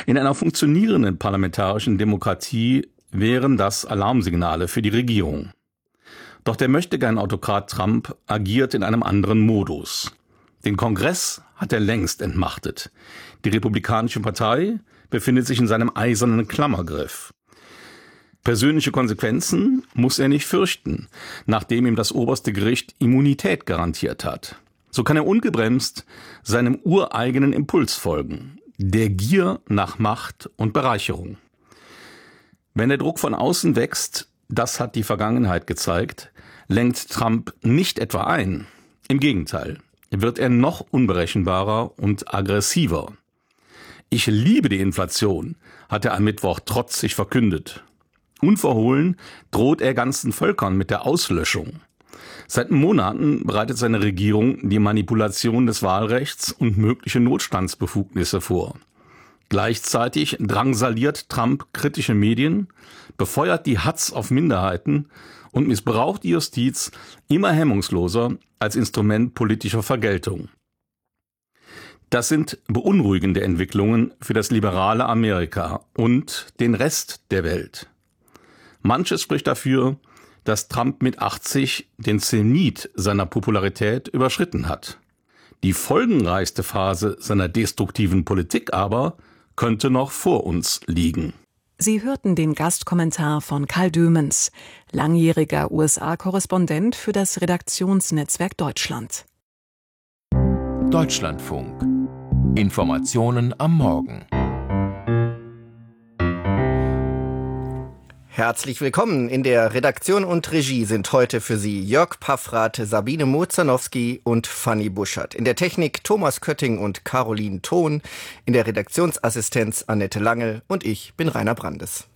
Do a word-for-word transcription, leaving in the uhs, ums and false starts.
In einer funktionierenden parlamentarischen Demokratie wären das Alarmsignale für die Regierung. Doch der Möchtegern-Autokrat Trump agiert in einem anderen Modus. Den Kongress hat er längst entmachtet. Die Republikanische Partei befindet sich in seinem eisernen Klammergriff. Persönliche Konsequenzen muss er nicht fürchten, nachdem ihm das oberste Gericht Immunität garantiert hat. So kann er ungebremst seinem ureigenen Impuls folgen, der Gier nach Macht und Bereicherung. Wenn der Druck von außen wächst, das hat die Vergangenheit gezeigt, lenkt Trump nicht etwa ein. Im Gegenteil, wird er noch unberechenbarer und aggressiver. Ich liebe die Inflation, hat er am Mittwoch trotzig verkündet. Unverhohlen droht er ganzen Völkern mit der Auslöschung. Seit Monaten bereitet seine Regierung die Manipulation des Wahlrechts und mögliche Notstandsbefugnisse vor. Gleichzeitig drangsaliert Trump kritische Medien, befeuert die Hatz auf Minderheiten und missbraucht die Justiz immer hemmungsloser als Instrument politischer Vergeltung. Das sind beunruhigende Entwicklungen für das liberale Amerika und den Rest der Welt. Manches spricht dafür, dass Trump mit achtzig den Zenit seiner Popularität überschritten hat. Die folgenreichste Phase seiner destruktiven Politik aber könnte noch vor uns liegen. Sie hörten den Gastkommentar von Karl Dömens, langjähriger U S A-Korrespondent für das Redaktionsnetzwerk Deutschland. Deutschlandfunk. Informationen am Morgen. Herzlich willkommen. In der Redaktion und Regie sind heute für Sie Jörg Paffrath, Sabine Mozanowski und Fanny Buschert. In der Technik Thomas Kötting und Caroline Thon. In der Redaktionsassistenz Annette Langel und ich bin Rainer Brandes.